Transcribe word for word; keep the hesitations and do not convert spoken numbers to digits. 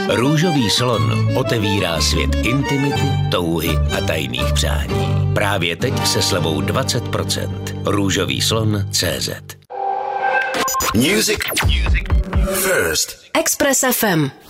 Růžový slon otevírá svět intimity, touhy a tajných přání. Právě teď se slevou dvacet procent. Růžový slon tečka cé zet. Music. Music. First. Express ef em.